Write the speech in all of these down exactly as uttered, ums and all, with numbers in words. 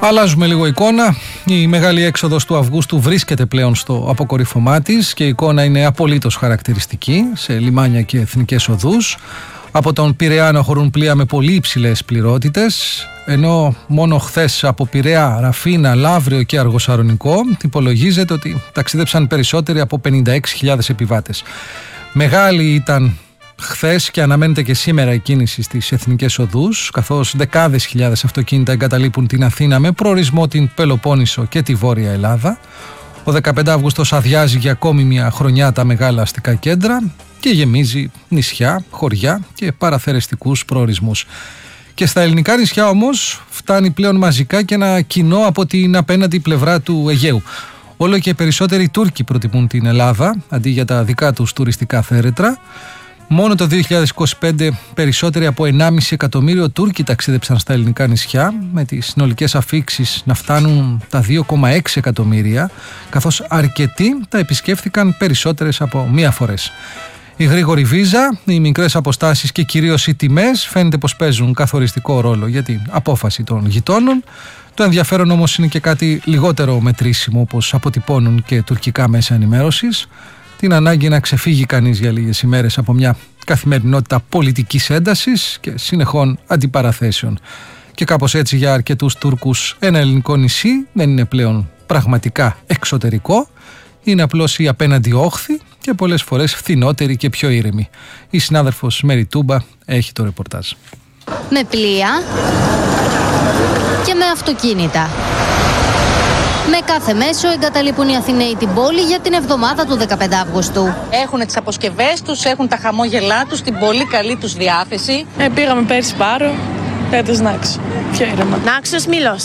Αλλάζουμε λίγο εικόνα. Η μεγάλη έξοδος του Αυγούστου βρίσκεται πλέον στο αποκορύφωμά της και η εικόνα είναι απολύτως χαρακτηριστική σε λιμάνια και εθνικές οδούς. Από τον Πειραιά αναχωρούν πλοία με πολύ υψηλές πληρότητες, ενώ μόνο χθες από Πειραιά, Ραφίνα, Λαύριο και Αργοσαρονικό υπολογίζεται ότι ταξίδεψαν περισσότεροι από πενήντα έξι χιλιάδες επιβάτες. Μεγάλη ήταν χθες και αναμένεται και σήμερα η κίνηση στις εθνικές οδούς, καθώς δεκάδες χιλιάδες αυτοκίνητα εγκαταλείπουν την Αθήνα με προορισμό την Πελοπόννησο και τη Βόρεια Ελλάδα. Ο δεκαπέντε Αυγούστος αδειάζει για ακόμη μια χρονιά τα μεγάλα αστικά κέντρα και γεμίζει νησιά, χωριά και παραθερεστικούς προορισμούς. Και στα ελληνικά νησιά όμως φτάνει πλέον μαζικά και ένα κοινό από την απέναντι πλευρά του Αιγαίου. Όλο και περισσότεροι Τούρκοι προτιμούν την Ελλάδα αντί για τα δικά τους τουριστικά θέρετρα. Μόνο το δύο χιλιάδες είκοσι πέντε περισσότεροι από ενάμιση εκατομμύριο Τούρκοι ταξίδεψαν στα ελληνικά νησιά, με τις συνολικές αφίξεις να φτάνουν τα δύο κόμμα έξι εκατομμύρια, καθώς αρκετοί τα επισκέφθηκαν περισσότερες από μία φορές. Η γρήγορη βίζα, οι μικρές αποστάσεις και κυρίως οι τιμές φαίνεται πως παίζουν καθοριστικό ρόλο για την απόφαση των γειτόνων. Το ενδιαφέρον όμως είναι και κάτι λιγότερο μετρήσιμο, όπως αποτυπώνουν και τουρκικά μέσα ενημέρωσης. Την ανάγκη να ξεφύγει κανείς για λίγες ημέρες από μια καθημερινότητα πολιτικής έντασης και συνεχών αντιπαραθέσεων. Και κάπως έτσι για αρκετούς Τούρκους ένα ελληνικό νησί δεν είναι πλέον πραγματικά εξωτερικό, είναι απλώς η απέναντι όχθη και πολλές φορές φθηνότερη και πιο ήρεμη. Η συνάδελφος Μέρη Τούμπα έχει το ρεπορτάζ. Με πλοία και με αυτοκίνητα. Με κάθε μέσο εγκαταλείπουν οι Αθηναίοι την πόλη για την εβδομάδα του δεκαπέντε Αυγούστου. Έχουν τις αποσκευές τους, έχουν τα χαμόγελά τους, την πολύ καλή τους διάθεση. Ε, πήγαμε πέρσι Πάρο, φέτος Νάξο. Πιο ήρεμα. Νάξος Μήλος.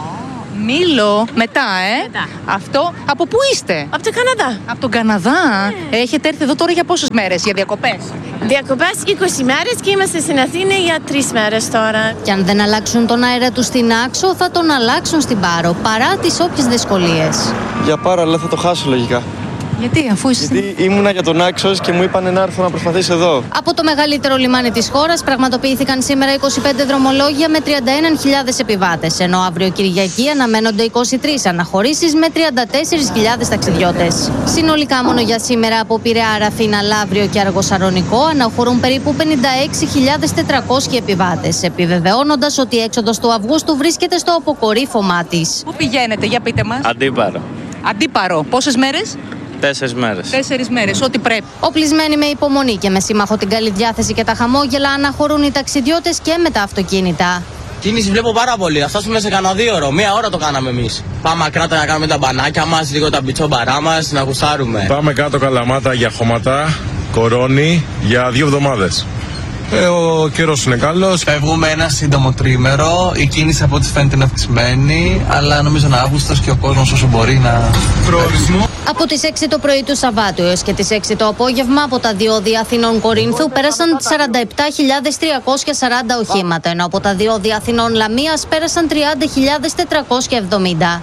Μήλο, μετά, ε. Μετά. Αυτό, από πού είστε? Από τον Καναδά. Από τον Καναδά. Yeah. Έχετε έρθει εδώ τώρα για πόσες μέρες, για διακοπές? Διακοπές είκοσι μέρες και είμαστε στην Αθήνα για τρεις μέρες τώρα. Και αν δεν αλλάξουν τον αέρα τους στην Άξο, θα τον αλλάξουν στην Πάρο, παρά τις όποιες δυσκολίες. Για Πάρο, αλλά θα το χάσω λογικά. Γιατί, αφού είσαι... Γιατί ήμουνα για τον Άξος και μου είπανε να έρθω να προσπαθήσω εδώ. Από το μεγαλύτερο λιμάνι της χώρας πραγματοποιήθηκαν σήμερα είκοσι πέντε δρομολόγια με τριάντα ένα χιλιάδες επιβάτες, ενώ αύριο Κυριακή αναμένονται είκοσι τρεις αναχωρήσεις με τριάντα τέσσερις χιλιάδες ταξιδιώτες. Συνολικά μόνο για σήμερα από Πειραιά, Ραφίνα, Λαύριο και Αργοσαρονικό αναχωρούν περίπου πενήντα έξι χιλιάδες τετρακόσιοι επιβάτες, επιβεβαιώνοντας ότι η έξοδος του Αυγούστου βρίσκεται στο αποκορύφωμά της. Πού πηγαίνετε, για πείτε μας. Αντίπαρο. Αντίπαρο. Πόσες μέρες? Τέσσερις μέρες. Τέσσερις μέρες, ό,τι πρέπει. Οπλισμένοι με υπομονή και με σύμμαχο την καλή διάθεση και τα χαμόγελα αναχωρούν οι ταξιδιώτες και με τα αυτοκίνητα. Κίνηση βλέπω πάρα πολύ. Θα φτάσουμε σε κανένα δύο ώρο. Μία ώρα το κάναμε εμείς. Πάμε ακράτα να κάνουμε τα μπανάκια μας, λίγο τα μπιτσόμπαρά μας, να γουστάρουμε. Πάμε κάτω Καλαμάτα για χώματα, Κορώνη για δύο εβδομάδες. Ε, ο καιρός είναι καλός. Φεύγουμε ένα σύντομο τρίμερο. Η κίνηση από ό,τι φαίνεται είναι αυξημένη, αλλά νομίζω να Αύγουστος και ο κόσμος όσο μπορεί να. Προορισμό. Από τις έξι το πρωί του Σαββάτου έως και τις έξι το απόγευμα από τα διόδια Αθηνών Κορίνθου πέρασαν σαράντα επτά χιλιάδες τριακόσια σαράντα οχήματα, ενώ από τα διόδια Αθηνών Λαμίας πέρασαν τριάντα χιλιάδες τετρακόσια εβδομήντα.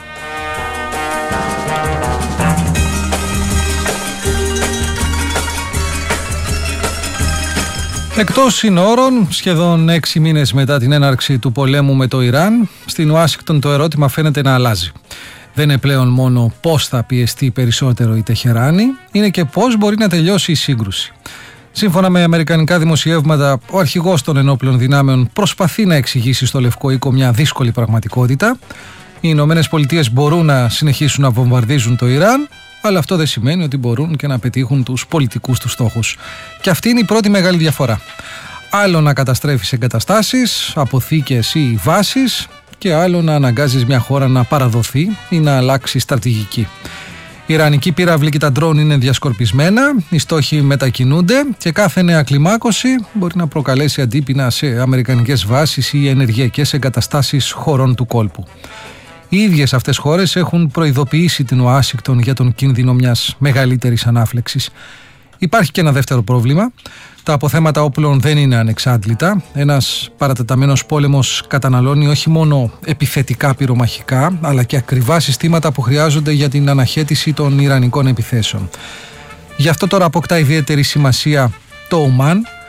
Εκτός συνόρων, σχεδόν έξι μήνες μετά την έναρξη του πολέμου με το Ιράν, στην Ουάσιγκτον το ερώτημα φαίνεται να αλλάζει. Δεν είναι πλέον μόνο πώς θα πιεστεί περισσότερο η Τεχεράνη, είναι και πώς μπορεί να τελειώσει η σύγκρουση. Σύμφωνα με αμερικανικά δημοσιεύματα, ο αρχηγός των ενόπλων δυνάμεων προσπαθεί να εξηγήσει στο Λευκό Οίκο μια δύσκολη πραγματικότητα. Οι Ηνωμένες Πολιτείες μπορούν να συνεχίσουν να βομβαρδίζουν το Ιράν, αλλά αυτό δεν σημαίνει ότι μπορούν και να πετύχουν τους πολιτικούς τους στόχους. Και αυτή είναι η πρώτη μεγάλη διαφορά. Άλλο να καταστρέφεις εγκαταστάσεις, αποθήκες ή βάσεις, και άλλο να αναγκάζεις μια χώρα να παραδοθεί ή να αλλάξει στρατηγική. Η Ιρανική πύραυλη και τα ντρόν είναι διασκορπισμένα, οι στόχοι μετακινούνται και κάθε νέα κλιμάκωση μπορεί να προκαλέσει αντίπεινα σε αμερικανικές βάσεις ή ενεργειακές εγκαταστάσεις χωρών του κόλπου. Οι ίδιες αυτές χώρες έχουν προειδοποιήσει την Ουάσιγκτον για τον κίνδυνο μιας μεγαλύτερης ανάφλεξης. Υπάρχει και ένα δεύτερο πρόβλημα. Τα αποθέματα όπλων δεν είναι ανεξάντλητα. Ένας παρατεταμένος πόλεμος καταναλώνει όχι μόνο επιθετικά πυρομαχικά, αλλά και ακριβά συστήματα που χρειάζονται για την αναχέτηση των ιρανικών επιθέσεων. Γι' αυτό τώρα αποκτά ιδιαίτερη σημασία το Ομάν.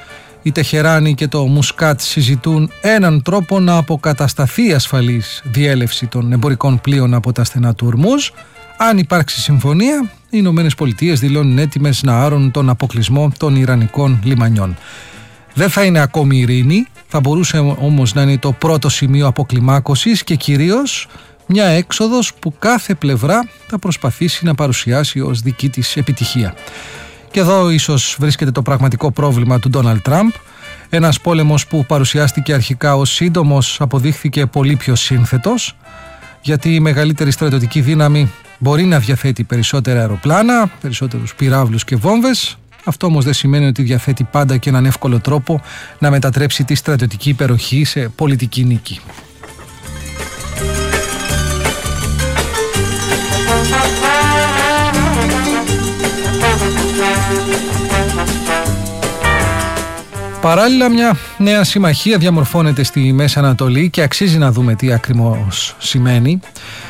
Η Τεχεράνη και το Μουσκάτ συζητούν έναν τρόπο να αποκατασταθεί ασφαλής διέλευση των εμπορικών πλοίων από τα στενά του Ορμούζ. Αν υπάρξει συμφωνία, οι Ηνωμένες Πολιτείες δηλώνουν έτοιμες να άρουν τον αποκλεισμό των ιρανικών λιμανιών. Δεν θα είναι ακόμη ειρήνη, θα μπορούσε όμως να είναι το πρώτο σημείο αποκλιμάκωσης και κυρίως μια έξοδος που κάθε πλευρά θα προσπαθήσει να παρουσιάσει ως δική της επιτυχία. Και εδώ ίσως βρίσκεται το πραγματικό πρόβλημα του Ντόναλντ Τραμπ. Ένας πόλεμος που παρουσιάστηκε αρχικά ως σύντομος αποδείχθηκε πολύ πιο σύνθετος, γιατί η μεγαλύτερη στρατιωτική δύναμη μπορεί να διαθέτει περισσότερα αεροπλάνα, περισσότερους πυράβλους και βόμβες. Αυτό όμως δεν σημαίνει ότι διαθέτει πάντα και έναν εύκολο τρόπο να μετατρέψει τη στρατιωτική υπεροχή σε πολιτική νίκη. Παράλληλα, μια νέα συμμαχία διαμορφώνεται στη Μέση Ανατολή και αξίζει να δούμε τι ακριβώς σημαίνει.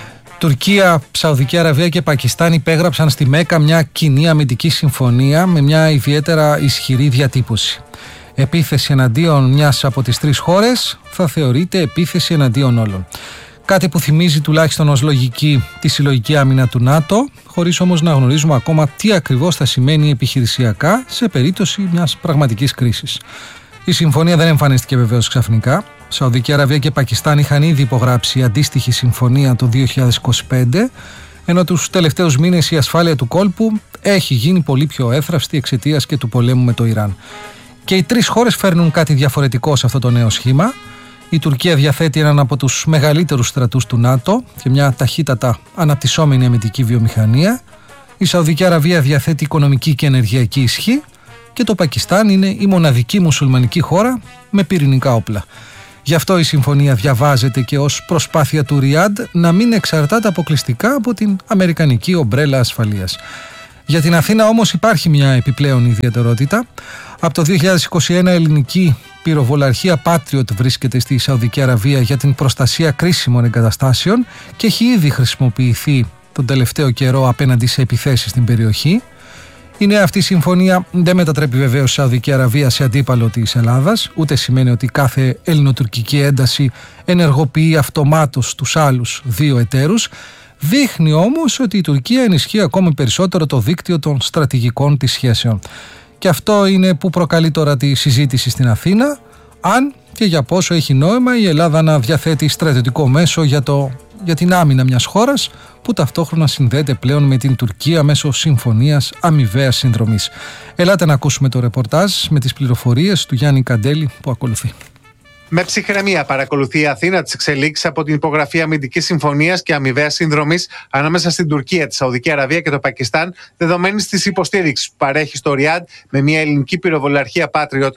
Τουρκία, Σαουδική Αραβία και Πακιστάν υπέγραψαν στη Μέκα μια κοινή αμυντική συμφωνία με μια ιδιαίτερα ισχυρή διατύπωση. Επίθεση εναντίον μιας από τις τρεις χώρες θα θεωρείται επίθεση εναντίον όλων. Κάτι που θυμίζει τουλάχιστον ως λογική τη συλλογική άμυνα του ΝΑΤΟ, χωρίς όμως να γνωρίζουμε ακόμα τι ακριβώς θα σημαίνει επιχειρησιακά σε περίπτωση μιας πραγματικής κρίσης. Η συμφωνία δεν εμφανίστηκε βεβαίως ξαφνικά. Σαουδική Αραβία και Πακιστάν είχαν ήδη υπογράψει αντίστοιχη συμφωνία το δύο χιλιάδες είκοσι πέντε, ενώ τους τελευταίους μήνες η ασφάλεια του κόλπου έχει γίνει πολύ πιο εύθραυστη εξαιτίας και του πολέμου με το Ιράν. Και οι τρεις χώρες φέρνουν κάτι διαφορετικό σε αυτό το νέο σχήμα. Η Τουρκία διαθέτει έναν από τους μεγαλύτερους στρατούς του ΝΑΤΟ και μια ταχύτατα αναπτυσσόμενη αμυντική βιομηχανία. Η Σαουδική Αραβία διαθέτει οικονομική και ενεργειακή ισχύ και το Πακιστάν είναι η μοναδική μουσουλμανική χώρα με πυρηνικά όπλα. Γι' αυτό η συμφωνία διαβάζεται και ως προσπάθεια του Ριάντ να μην εξαρτάται αποκλειστικά από την αμερικανική ομπρέλα ασφαλείας. Για την Αθήνα όμως υπάρχει μια επιπλέον ιδιαιτερότητα. Από το δύο χιλιάδες είκοσι ένα ελληνική πυροβολαρχία Patriot βρίσκεται στη Σαουδική Αραβία για την προστασία κρίσιμων εγκαταστάσεων και έχει ήδη χρησιμοποιηθεί τον τελευταίο καιρό απέναντι σε επιθέσεις στην περιοχή. Η νέα αυτή συμφωνία δεν μετατρέπει βεβαίως η Σαουδική Αραβία σε αντίπαλο της Ελλάδας, ούτε σημαίνει ότι κάθε ελληνοτουρκική ένταση ενεργοποιεί αυτομάτως τους άλλους δύο εταίρους. Δείχνει όμως ότι η Τουρκία ενισχύει ακόμη περισσότερο το δίκτυο των στρατηγικών της σχέσεων. Και αυτό είναι που προκαλεί τώρα τη συζήτηση στην Αθήνα, αν και για πόσο έχει νόημα η Ελλάδα να διαθέτει στρατιωτικό μέσο για, το, για την άμυνα μιας χώρας που ταυτόχρονα συνδέεται πλέον με την Τουρκία μέσω συμφωνίας αμοιβαίας συνδρομής. Ελάτε να ακούσουμε το ρεπορτάζ με τις πληροφορίες του Γιάννη Καντέλη που ακολουθεί. Με ψυχραιμία παρακολουθεί η Αθήνα τις εξελίξεις από την υπογραφή αμυντικής συμφωνίας και αμοιβαίας συνδρομής ανάμεσα στην Τουρκία, τη Σαουδική Αραβία και το Πακιστάν, δεδομένης της υποστήριξης που παρέχει στο Ριάντ με μια ελληνική πυροβολαρχία Patriot.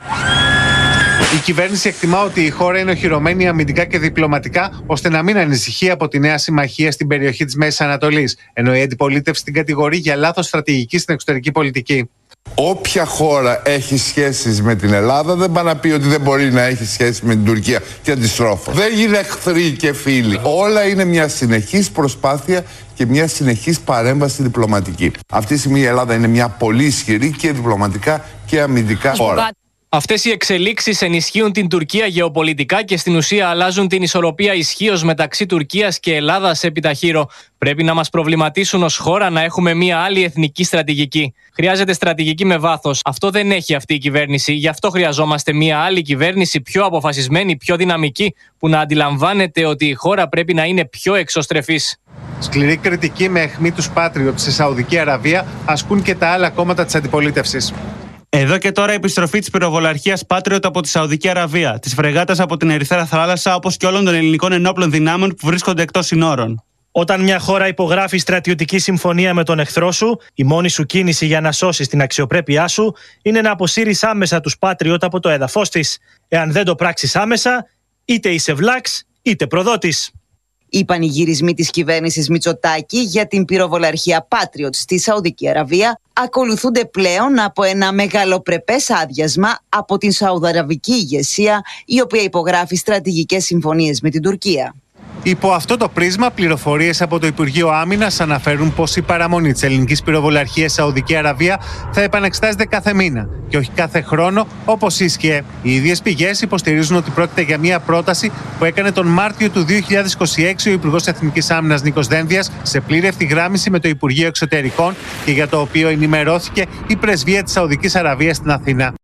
Η κυβέρνηση εκτιμά ότι η χώρα είναι οχυρωμένη αμυντικά και διπλωματικά ώστε να μην ανησυχεί από τη νέα συμμαχία στην περιοχή της Μέσης Ανατολής, ενώ η αντιπολίτευση την κατηγορεί για λάθος στρατηγική στην εξωτερική πολιτική. Όποια χώρα έχει σχέσεις με την Ελλάδα δεν πάει να πει ότι δεν μπορεί να έχει σχέση με την Τουρκία και αντιστρόφως. Δεν είναι εχθροί και φίλοι. Όλα είναι μια συνεχής προσπάθεια και μια συνεχής παρέμβαση διπλωματική. Αυτή τη στιγμή η Ελλάδα είναι μια πολύ ισχυρή και διπλωματικά και αμυντικά χώρα. Αυτές οι εξελίξεις ενισχύουν την Τουρκία γεωπολιτικά και στην ουσία αλλάζουν την ισορροπία ισχύως μεταξύ Τουρκίας και Ελλάδας επί ταχύρω. Πρέπει να μας προβληματίσουν ως χώρα να έχουμε μια άλλη εθνική στρατηγική. Χρειάζεται στρατηγική με βάθος. Αυτό δεν έχει αυτή η κυβέρνιση. Γι' αυτό χρειαζόμαστε μια άλλη κυβέρνηση πιο αποφασισμένη, πιο δυναμική, που να αντιλαμβάνεται ότι η χώρα πρέπει να είναι πιο εξωστρεφής. Σκληρή κριτική με αιχμή τους Patriot στη Σαουδική Αραβία ασκούν και τα άλλα κόμματα της αντιπολίτευσης. Εδώ και τώρα η επιστροφή της πυροβολαρχίας Patriot από τη Σαουδική Αραβία, της φρεγάτας από την Ερυθρά Θάλασσα, όπως και όλων των ελληνικών ενόπλων δυνάμεων που βρίσκονται εκτός συνόρων. Όταν μια χώρα υπογράφει στρατιωτική συμφωνία με τον εχθρό σου, η μόνη σου κίνηση για να σώσεις την αξιοπρέπειά σου είναι να αποσύρεις άμεσα τους Patriot από το έδαφος της. Εάν δεν το πράξεις άμεσα, είτε είσαι βλάξ, είτε προδότης. Οι πανηγυρισμοί της κυβέρνησης Μητσοτάκη για την πυροβολαρχία Patriot στη Σαουδική Αραβία ακολουθούνται πλέον από ένα μεγαλοπρεπές άδειασμα από την Σαουδαραβική ηγεσία, η οποία υπογράφει στρατηγικές συμφωνίες με την Τουρκία. Υπό αυτό το πρίσμα, πληροφορίες από το Υπουργείο Άμυνας αναφέρουν πως η παραμονή της ελληνικής πυροβολαρχίας στη Σαουδική Αραβία θα επανεξετάζεται κάθε μήνα και όχι κάθε χρόνο όπως ίσχυε. Οι ίδιες πηγές υποστηρίζουν ότι πρόκειται για μια πρόταση που έκανε τον Μάρτιο του δύο χιλιάδες είκοσι έξι ο Υπουργός Εθνικής Άμυνας Νίκος Δένδιας σε πλήρη ευθυγράμμιση με το Υπουργείο Εξωτερικών και για το οποίο ενημερώθηκε η Πρεσβεία της Σαουδικής Αραβίας στην Αθήνα.